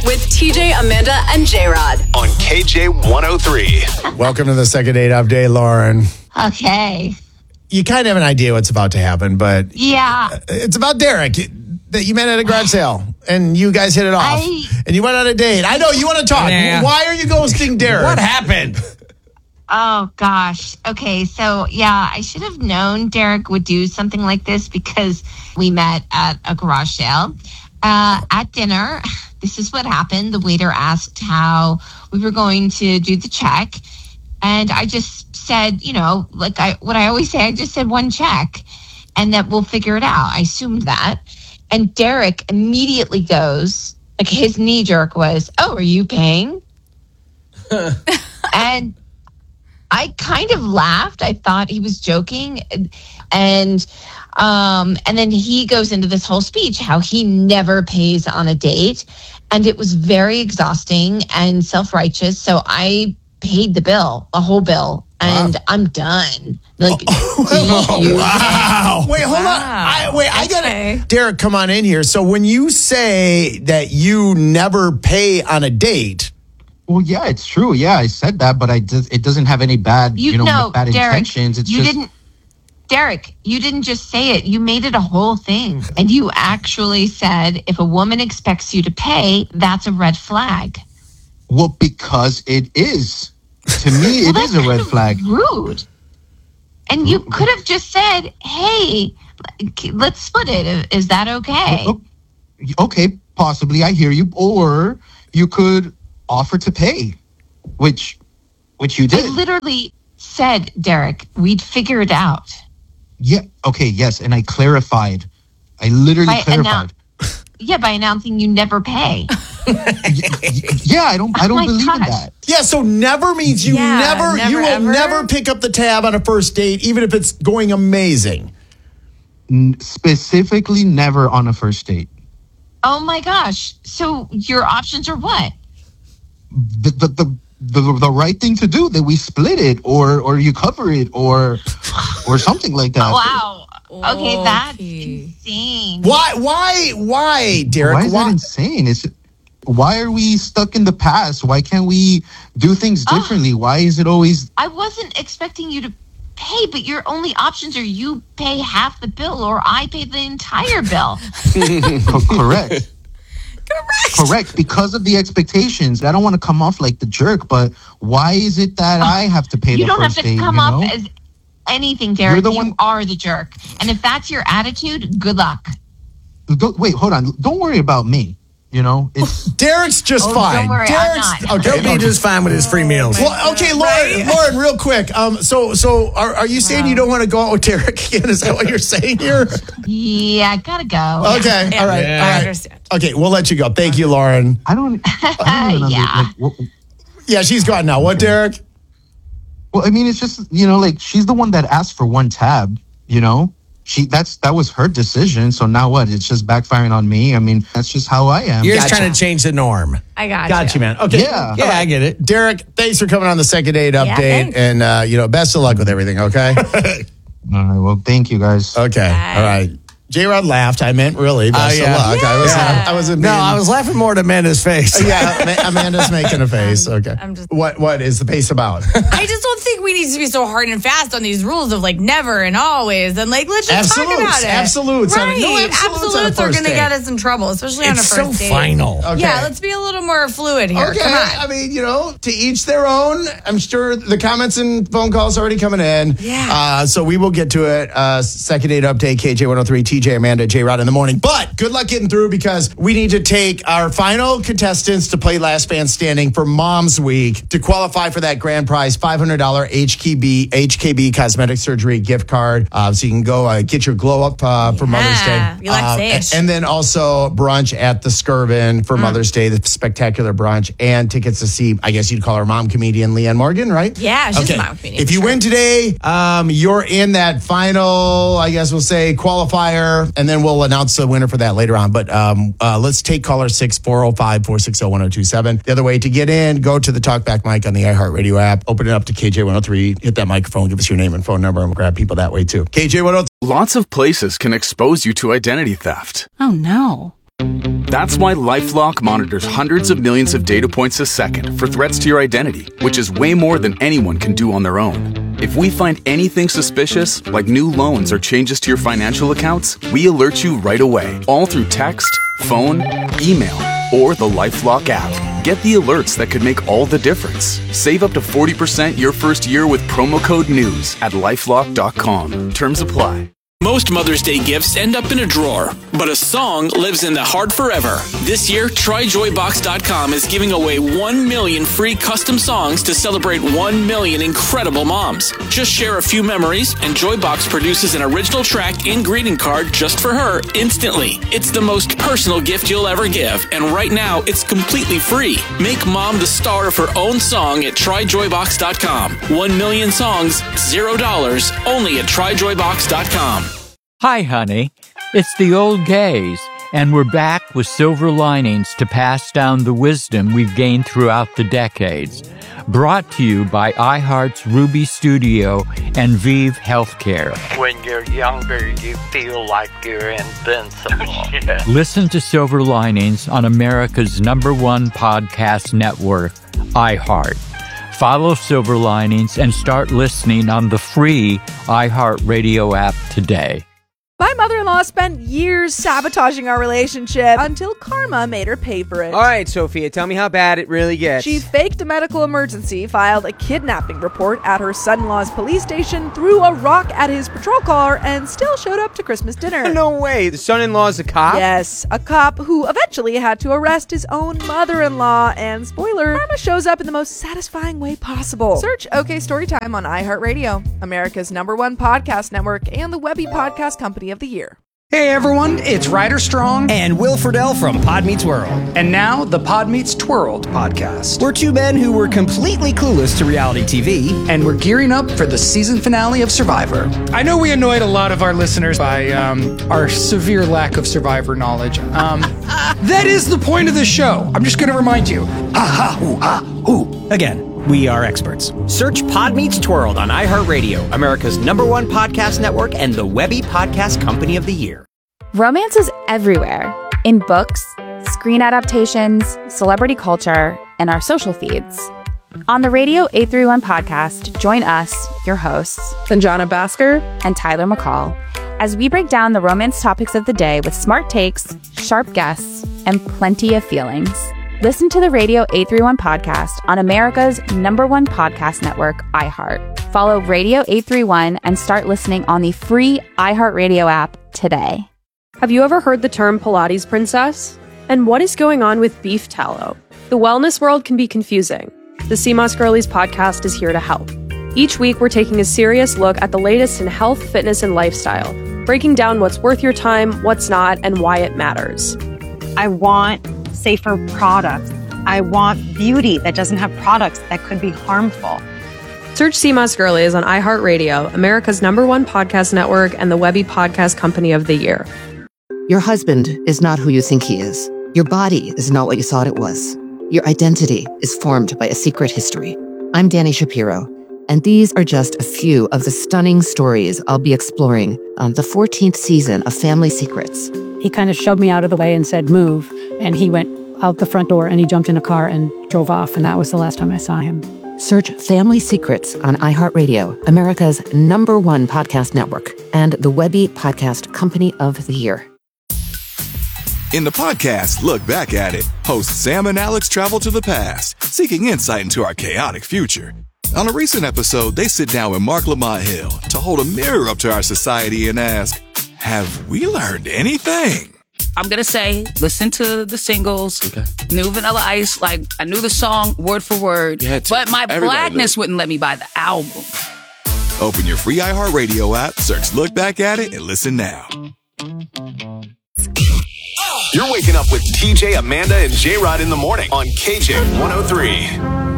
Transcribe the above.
with TJ, Amanda, and J-Rod. On KJ 103. Welcome to the second date update, Lauren. Okay. You kind of have an idea what's about to happen, but Yeah. it's about Derek that you met at a garage sale, and you guys hit it off, and you went on a date. I know you want to talk. Yeah. Why are you ghosting Derek? What happened? Oh, gosh. Okay. So, yeah, I should have known Derek would do something like this because we met at a garage sale. At dinner, this is what happened. The waiter asked how we were going to do the check. And I just said, what I always say, I just said one check and that we'll figure it out. I assumed that. And Derek immediately goes, like his knee jerk was, "Oh, are you paying?" And I kind of laughed. I thought he was joking. And then he goes into this whole speech, how he never pays on a date. And it was very exhausting and self-righteous. So I paid the bill, the whole bill. And I'm done. Like, Wow. Wait, hold on. I got it. Derek, come on in here. So when you say that you never pay on a date. Well, yeah, it's true. Yeah, I said that, but it doesn't have any bad, bad Derek, intentions. It's Derek, you didn't just say it. You made it a whole thing. And you actually said if a woman expects you to pay, that's a red flag. Well, because it is. To me, it is a red flag. Rude. And you could have just said, "Hey, let's split it. Is that okay?" Okay, possibly. I hear you. Or you could offer to pay, which you did. I literally said, Derek, we'd figure it out. Yeah. Okay. Yes. And I clarified. I literally clarified. By announcing you never pay. Yeah, I don't believe in that. Yeah, so never means you will never pick up the tab on a first date, even if it's going amazing. Specifically, never on a first date. Oh my gosh. So your options are what? The right thing to do, that we split it or you cover it or something like that. Wow. Okay, that's insane. Why, Derek? Why is that insane? Why are we stuck in the past? Why can't we do things differently? Why is it always... I wasn't expecting you to pay, but your only options are you pay half the bill or I pay the entire bill. Correct, because of the expectations. I don't want to come off like the jerk, but why is it that I have to pay the first date? You don't have to come off as anything, Derek. You are the jerk. And if that's your attitude, good luck. Wait, hold on. Don't worry about me. It's Derek's just fine. Don't worry, I'm not. Okay, He'll be just fine with his free meals. Well, okay, Lauren, real quick. So are you saying you don't want to go out with Derek again? Is that what you're saying here? Yeah, I gotta go. Okay, Yeah. all right. Yeah. All right. I understand. Okay, we'll let you go. Thank you, Lauren. I don't even Yeah. Yeah, she's gone now. What, Derek? Well, I mean, it's just, she's the one that asked for one tab, that was her decision. So now what? It's just backfiring on me. I mean, that's just how I am. You're just trying to change the norm. I Got you, man. Okay. Yeah. Yeah, I get it. Derek, thanks for coming on the second date update. thanks. And, best of luck with everything, okay? All right. Well, thank you guys. Okay. All right. J-Rod laughed. I meant really. Best of yeah. luck. I was laughing more at Amanda's face. Yeah, Amanda's making a face. Okay. What is the pace about? I just don't think we need to be so hard and fast on these rules of never and always and let's just talk about it. Absolutes. Right. No absolutes are on a going to first get date. us in trouble, especially on a It's first so date. final. Okay. Yeah, let's be a little more fluid here. Okay, Come on. I mean, to each their own. I'm sure the comments and phone calls already coming in. Yeah. So we will get to it. Second date update, KJ 103, TJ, Amanda, J-Rod in the morning. But good luck getting through because we need to take our final contestants to play Last Man Standing for Mom's Week to qualify for that grand prize $500 HKB cosmetic surgery gift card. So you can go get your glow up for Mother's Day. Relaxation. And then also brunch at the Skirvin for Mother's Day, the spectacular brunch, and tickets to see, I guess you'd call her mom comedian, Leanne Morgan, right? Yeah, she's a mom comedian. If you win today, you're in that final, I guess we'll say, qualifier, and then we'll announce the winner for that later on. But let's take caller 6-405-460-1027. The other way to get in, go to the Talkback mic on the iHeartRadio app, open it up to KJ103, hit that microphone, give us your name and phone number, and we'll grab people that way too. KJ103. Lots of places can expose you to identity theft. Oh, no. That's why LifeLock monitors hundreds of millions of data points a second for threats to your identity, which is way more than anyone can do on their own. If we find anything suspicious, like new loans or changes to your financial accounts, we alert you right away, all through text, phone, email, or the LifeLock app. Get the alerts that could make all the difference. Save up to 40% your first year with promo code NEWS at LifeLock.com. Terms apply. Most Mother's Day gifts end up in a drawer, but a song lives in the heart forever. This year, TryJoyBox.com is giving away 1 million free custom songs to celebrate 1 million incredible moms. Just share a few memories, and Joybox produces an original track and greeting card just for her instantly. It's the most personal gift you'll ever give, and right now, it's completely free. Make mom the star of her own song at TryJoyBox.com. 1 million songs, $0, only at TryJoyBox.com. Hi, honey. It's the old gays, and we're back with silver linings to pass down the wisdom we've gained throughout the decades. Brought to you by iHeart's Ruby Studio and Vive Healthcare. When you're younger, you feel like you're invincible. Listen to Silver Linings on America's #1 podcast network, iHeart. Follow Silver Linings and start listening on the free iHeartRadio app today. My mother-in-law spent years sabotaging our relationship until karma made her pay for it. All right, Sophia, tell me how bad it really gets. She faked a medical emergency, filed a kidnapping report at her son-in-law's police station, threw a rock at his patrol car, and still showed up to Christmas dinner. No way. The son-in-law's a cop? Yes, a cop who eventually had to arrest his own mother-in-law. And spoiler, karma shows up in the most satisfying way possible. Search OK Storytime on iHeartRadio, America's #1 podcast network, and the Webby Podcast Company of the Year. Hey everyone, it's Ryder Strong and Will Friedle from Pod Meets World. And now the Pod Meets Twirled podcast. We're two men who were completely clueless to reality TV. And we're gearing up for the season finale of Survivor. I know we annoyed a lot of our listeners by our severe lack of Survivor knowledge. That is the point of this show. I'm just going to remind you. Aha, ooh, ah, ooh. Again, we are experts. Search Pod Meets Twirled on iHeartRadio, America's #1 podcast network, and the Webby Podcast Company of the Year. Romance is everywhere. In books, screen adaptations, celebrity culture, and our social feeds. On the Radio 831 podcast, join us, your hosts, Sanjana Bhaskar and Tyler McCall, as we break down the romance topics of the day with smart takes, sharp guests, and plenty of feelings. Listen to the Radio 831 podcast on America's #1 podcast network, iHeart. Follow Radio 831 and start listening on the free iHeartRadio app today. Have you ever heard the term Pilates princess? And what is going on with beef tallow? The wellness world can be confusing. The CMOS Girlies podcast is here to help. Each week, we're taking a serious look at the latest in health, fitness, and lifestyle, breaking down what's worth your time, what's not, and why it matters. I want safer products. I want beauty that doesn't have products that could be harmful. Search CMOS Girlies on iHeartRadio, America's #1 podcast network, and the Webby Podcast Company of the Year. Your husband is not who you think he is. Your body is not what you thought it was. Your identity is formed by a secret history. I'm Danny Shapiro, and these are just a few of the stunning stories I'll be exploring on the 14th season of Family Secrets. He kind of shoved me out of the way and said, move. And he went out the front door and he jumped in a car and drove off. And that was the last time I saw him. Search Family Secrets on iHeartRadio, America's #1 podcast network, and the Webby Podcast Company of the Year. In the podcast, Look Back at It, hosts Sam and Alex travel to the past, seeking insight into our chaotic future. On a recent episode, they sit down with Mark Lamont Hill to hold a mirror up to our society and ask, have we learned anything? I'm going to say, listen to the singles, New Vanilla Ice, like, I knew the song word for word, but my blackness wouldn't let me buy the album. Open your free iHeartRadio app, search Look Back at It, and listen now. You're waking up with TJ, Amanda, and J-Rod in the morning on KJ 103.